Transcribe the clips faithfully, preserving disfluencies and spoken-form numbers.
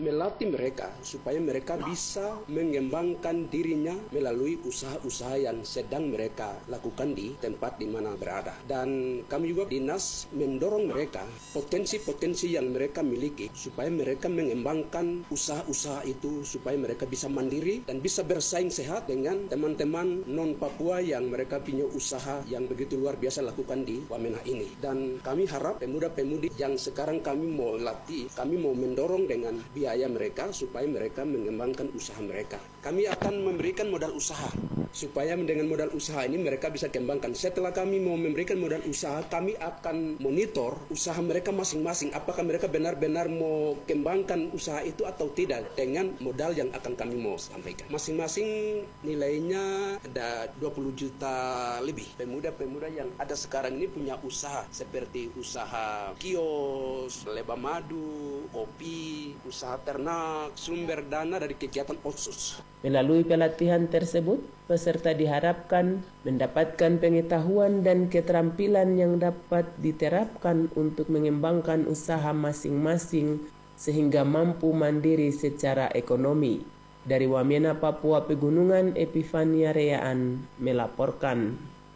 melatih mereka supaya mereka bisa mengembangkan dirinya melalui usaha-usaha yang sedang mereka lakukan di tempat di mana berada. Dan kami juga dinas mendorong mereka potensi-potensi yang mereka miliki supaya mereka mengembangkan usaha-usaha itu supaya mereka bisa mandiri dan bisa bersaing sehat dengan teman-teman non-Papua yang mereka punya usaha yang begitu luar biasa lakukan di Wamena ini. Dan kami harap pemuda-pemudi yang sekarang kami mau latih, kami mau mendorong dengan biaya mereka supaya mereka mengembangkan usaha mereka. Kami akan memberikan modal usaha supaya dengan modal usaha ini mereka bisa kembangkan. Setelah kami mau memberikan modal usaha, kami akan monitor usaha mereka masing-masing, apakah mereka benar-benar mau kembangkan usaha itu atau tidak dengan modal yang akan kami mau sampaikan. Masing-masing nilainya ada dua puluh juta lebih. Pemuda-pemuda yang ada sekarang ini punya usaha seperti usaha kios, leba madu, kopi, usaha ternak, sumber dana dari kegiatan Otsus. Melalui pelatihan tersebut, peserta diharapkan mendapatkan pengetahuan dan keterampilan yang dapat diterapkan untuk mengembangkan usaha masing-masing sehingga mampu mandiri secara ekonomi. Dari Wamena, Papua Pegunungan, Epifania Reaan melaporkan.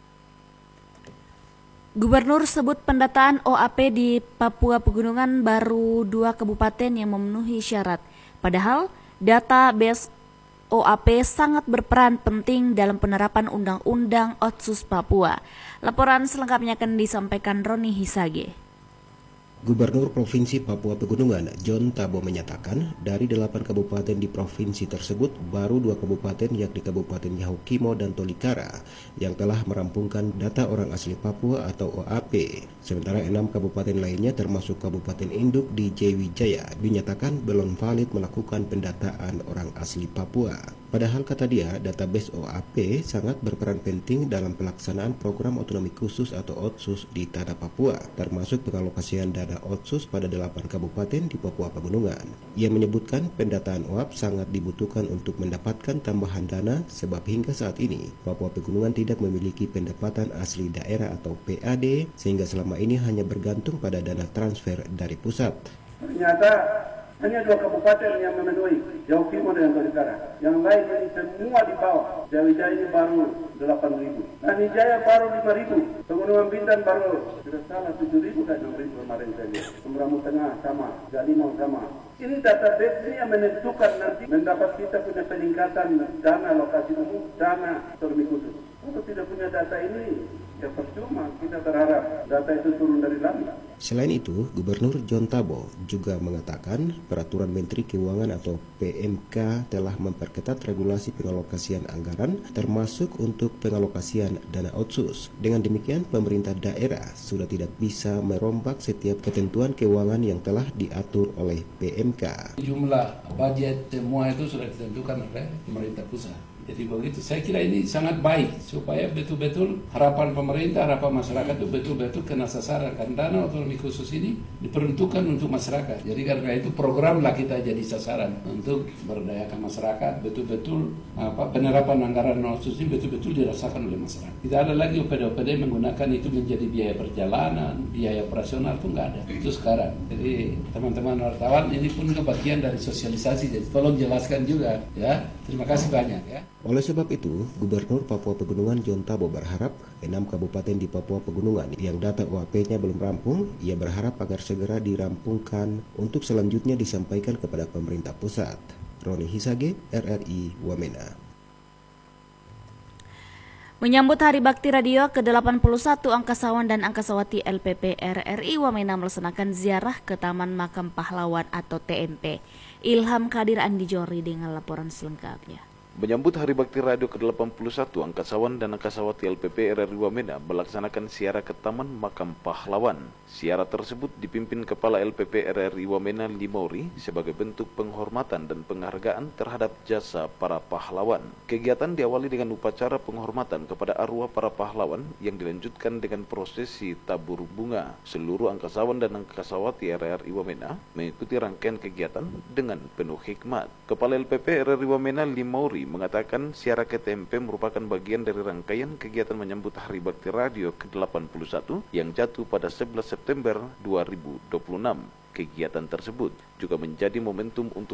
Gubernur sebut pendataan O A P di Papua Pegunungan baru dua kabupaten yang memenuhi syarat. Padahal database O A P sangat berperan penting dalam penerapan Undang-Undang Otsus Papua. Laporan selengkapnya akan disampaikan Roni Hisage. Gubernur Provinsi Papua Pegunungan John Tabo menyatakan dari delapan kabupaten di provinsi tersebut baru dua kabupaten yakni Kabupaten Yahukimo dan Tolikara yang telah merampungkan data orang asli Papua atau O A P. Sementara enam kabupaten lainnya termasuk Kabupaten Induk di Jayawijaya dinyatakan belum valid melakukan pendataan orang asli Papua. Padahal kata dia, database O A P sangat berperan penting dalam pelaksanaan program otonomi khusus atau Otsus di tanah Papua, termasuk pengalokasian dana Otsus pada delapan kabupaten di Papua Pegunungan. Ia menyebutkan pendataan O A P sangat dibutuhkan untuk mendapatkan tambahan dana sebab hingga saat ini Papua Pegunungan tidak memiliki pendapatan asli daerah atau P A D sehingga selama ini hanya bergantung pada dana transfer dari pusat. Ternyata hanya dua kabupaten yang memenuhi, Yahukimo dan Tolikara. Yang lain ini semua di bawah. Jayawijaya ini baru delapan ribu. Nanijaya baru lima ribu. Pegunungan Bintan baru sudah salah tujuh ribu dan enam ribu kemarin saja. Sembramu Tengah sama, Galimau sama. Ini database yang menentukan nanti mendapat kita punya peningkatan dana alokasi umum, dana otonomi khusus. Kalau tidak punya data ini, ya percuma, kita berharap data itu turun dari langit. Selain itu, Gubernur John Tabo juga mengatakan Peraturan Menteri Keuangan atau P M K telah memperketat regulasi pengalokasian anggaran termasuk untuk pengalokasian dana Otsus. Dengan demikian, pemerintah daerah sudah tidak bisa merombak setiap ketentuan keuangan yang telah diatur oleh P M K. Jumlah budget semua itu sudah ditentukan oleh pemerintah pusat. Jadi begitu, saya kira ini sangat baik supaya betul-betul harapan pemerintah, harapan masyarakat itu betul-betul kena sasaran. Karena dana otonomi khusus ini diperuntukkan untuk masyarakat. Jadi karena itu programlah kita jadi sasaran untuk berdayakan masyarakat. Betul-betul apa penerapan anggaran otsus ini betul-betul dirasakan oleh masyarakat. Tidak ada lagi O P D O P D menggunakan itu menjadi biaya perjalanan, biaya operasional itu nggak ada. Itu sekarang. Jadi teman-teman wartawan ini pun bagian dari sosialisasi. Jadi tolong jelaskan juga ya. Terima kasih banyak ya. Oleh sebab itu, Gubernur Papua Pegunungan John Tabo berharap enam kabupaten di Papua Pegunungan yang data O A P-nya belum rampung, ia berharap agar segera dirampungkan untuk selanjutnya disampaikan kepada pemerintah pusat. Roni Hisage, R R I Wamena. Menyambut Hari Bakti Radio ke delapan puluh satu, Angkasawan dan Angkasawati L P P R R I Wamena melaksanakan ziarah ke Taman Makam Pahlawan atau T M P. Ilham Kadir Andi Jori dengan laporan selengkapnya. Menyambut Hari Bakti Radio ke delapan puluh satu, Angkasawan dan Angkasawati L P P R R I Wamena melaksanakan ziarah ke Taman Makam Pahlawan. Ziarah tersebut dipimpin Kepala L P P R R I Wamena Limauri sebagai bentuk penghormatan dan penghargaan terhadap jasa para pahlawan. Kegiatan diawali dengan upacara penghormatan kepada arwah para pahlawan yang dilanjutkan dengan prosesi tabur bunga. Seluruh Angkasawan dan Angkasawati R R I Wamena mengikuti rangkaian kegiatan dengan penuh hikmat. Kepala L P P R R I Wamena Limauri mengatakan ziarah ke T M P merupakan bagian dari rangkaian kegiatan menyambut Hari Bakti Radio ke delapan puluh satu yang jatuh pada sebelas September dua ribu dua puluh enam. Kegiatan tersebut juga menjadi momentum untuk